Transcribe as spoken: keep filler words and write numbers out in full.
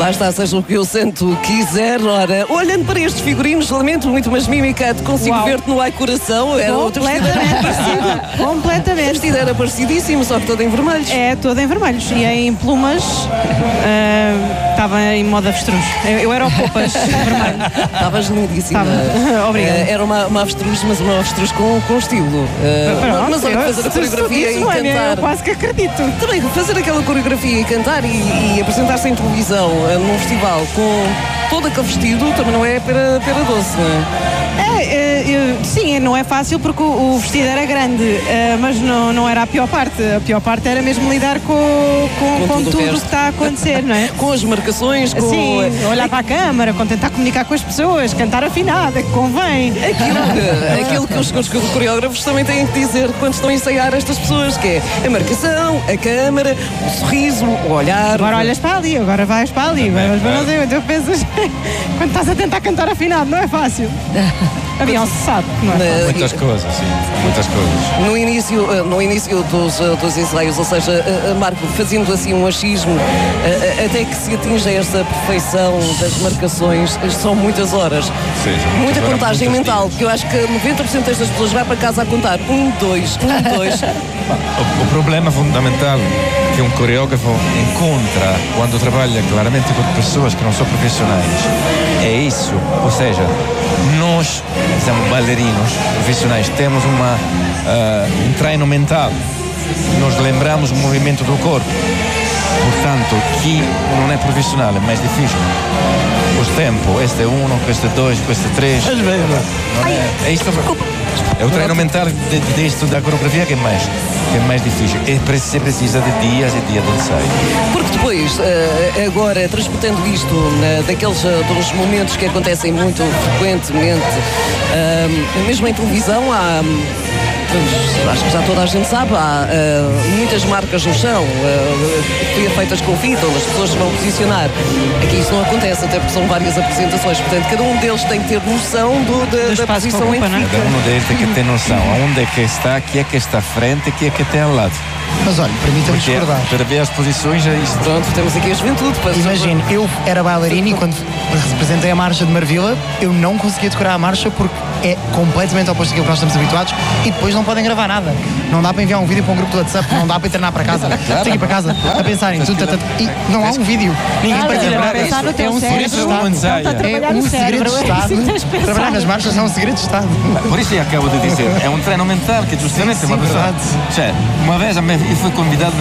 Lá está, seja o que o santo quiser. Ora, olhando para estes figurinos, lamento muito, mas Mimicat, consigo Uau. ver-te no Ai Coração. Era outro vestido. Completamente parecido. O Completamente. vestido era parecidíssimo, só que todo em vermelhos. É, todo em vermelhos e em plumas. Estava em moda avestruz. Eu, eu era o Popas vermelho. Estavas lindíssima. Estava. Obrigada. Eh, era uma, uma avestruz, mas uma avestruz com, com estilo. Eh, Pronto, mas olha, eu- fazer a se- se coreografia tu dizes, e olha, cantar. Eu quase que acredito. Também fazer aquela coreografia e cantar e, e apresentar-se em televisão eh, num festival com todo aquele vestido também não é pera, pera doce, não é? É, é, eu- sim, não é fácil porque o, o vestido era grande, é, mas não, não era a pior parte. A pior parte era mesmo lidar com, com, Com com tudo o tudo o resto. que está a acontecer, não é? Com as marcações, com Sim, olhar para a câmara, com tentar comunicar com as pessoas, cantar afinada, que convém. aquilo que, aquilo que os, os coreógrafos também têm que dizer quando estão a ensaiar estas pessoas, que é a marcação, a câmara, o sorriso, o olhar. Agora olhas para ali, agora vais para ali, agora vais para não sei, então pensas, quando estás a tentar cantar afinado, não é fácil. A Beyoncé sabe que não é fácil. Muitas coisas, sim, muitas coisas. No início, eh, no início dos, eh, dos ensaios, ou seja, eh, eh, Marco, fazendo assim um achismo, eh, eh, até que se atinja esta perfeição das marcações, eh, são muitas horas. Sim, Muita agora contagem muitos mental, dias. porque eu acho que noventa por cento destas pessoas vai para casa a contar um, dois, um, dois. O, o problema fundamental que um coreógrafo encontra quando trabalha claramente com pessoas que não são profissionais é isso, ou seja, nós, somos bailarinos profissionais, temos uma, uh, um treino mental, nós lembramos o movimento do corpo, portanto, que não é profissional, é mais difícil. O tempo, este é um, este é dois, este é três. Não é, é isto. É o treino mental de, de isto da coreografia que é mais, que é mais difícil. E você precisa de dias e dias de ensaio. Porque depois, eh, agora, transportando isto eh, daqueles eh, dos momentos que acontecem muito frequentemente, eh, mesmo em televisão, há. Pois, acho que já toda a gente sabe, há uh, muitas marcas no chão, uh, feitas com fita, onde as pessoas se vão posicionar. Aqui isso não acontece, até porque são várias apresentações, portanto, cada um deles tem que ter noção do, da, da espaço que posição ocupa, em não é? fita. Cada um deles tem que ter noção aonde é que está, que é que está à frente, que é que tem ao lado. Mas olha, permita-me Porque discordar. para ver as posições é isto. Pronto, temos aqui a juventude. Para Imagine, eu era bailarino e quando representei a marcha de Marvila, eu não conseguia decorar a marcha porque é completamente oposto daquilo que nós estamos habituados e depois não podem gravar nada. Não dá para enviar um vídeo para um grupo do WhatsApp, não dá para internar para casa. Tem que ir para casa a pensar em tudo. tata- E não há um vídeo. Ninguém partilha Vai nada. pensar no teu É um cérebro. segredo de Por isso é um Estado. ensaio. Está a trabalhar É no um segredo cérebro. de É Estado. assim que tens de pensar. Trabalhar nas marchas é um segredo de Estado. Por isso eu acabo de dizer, é um treino mental que justamente Sim, uma sim, pessoa. verdade. Cioè, uma vez a me, eu fui convidado